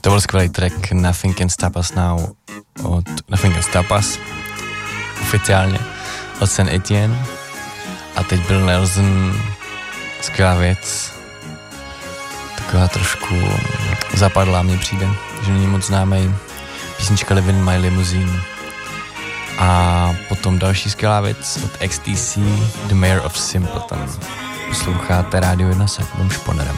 To byl skvělý track Nothing Can Stop Us Now od Nothing Can Stop Us, oficiálně, od Saint Etienne. A teď byl Nelson, skvělá věc, taková trošku zapadlá mně přijde, že není moc známej, písnička Living in My Limousine. A potom další skvělá věc od XTC, The Mayor of Simpleton. Posloucháte Rádio 1 s Jakubem Šponerem.